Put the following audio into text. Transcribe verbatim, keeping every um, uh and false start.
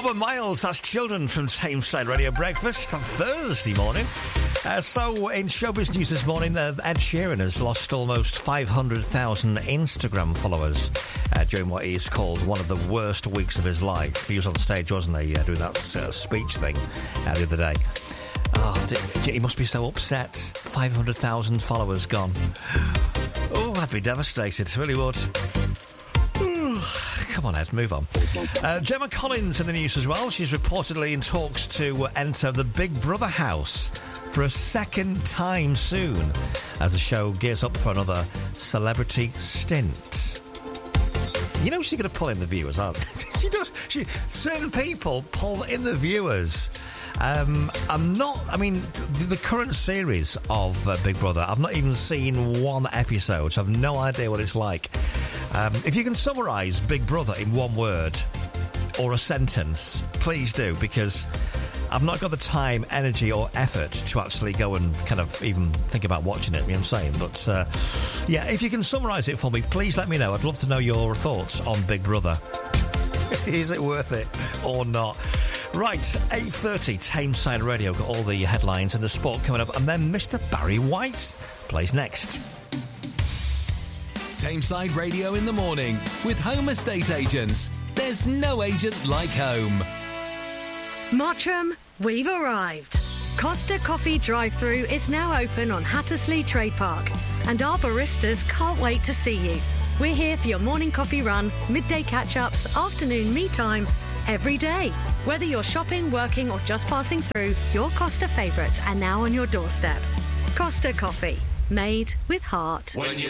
Over Miles, that's Children from Tameside Radio Breakfast on Thursday morning. Uh, so, in showbiz news this morning, uh, Ed Sheeran has lost almost five hundred thousand Instagram followers uh, during what is called one of the worst weeks of his life. He was on stage, wasn't he, uh, doing that uh, speech thing uh, the other day. Oh, d- he must be so upset. five hundred thousand followers gone. Oh, I'd be devastated, really would. Come on, Ed, move on. Uh, Gemma Collins in the news as well. She's reportedly in talks to enter the Big Brother house for a second time soon as the show gears up for another celebrity stint. You know she's going to pull in the viewers, aren't she? She does. She, certain people pull in the viewers. Um, I'm not... I mean, the, the current series of uh, Big Brother, I've not even seen one episode, so I've no idea what it's like. Um, if you can summarise Big Brother in one word or a sentence, please do, because I've not got the time, energy or effort to actually go and kind of even think about watching it, you know what I'm saying? But, uh, yeah, if you can summarise it for me, please let me know. I'd love to know your thoughts on Big Brother. Is it worth it or not? Right, eight thirty, Tameside Radio, got all the headlines and the sport coming up, and then Mister Barry White plays next. Tameside Radio in the morning with Home Estate Agents. There's no agent like home. Mottram, we've arrived. Costa Coffee drive-thru is now open on Hattersley Trade Park, and our baristas can't wait to see you. We're here for your morning coffee run, midday catch-ups, afternoon me time, every day. Whether you're shopping, working or just passing through, your Costa favourites are now on your doorstep. Costa Coffee, made with heart. When you